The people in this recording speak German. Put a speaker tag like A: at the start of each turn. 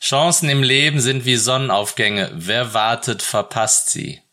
A: Chancen im Leben sind wie Sonnenaufgänge. Wer wartet, verpasst sie.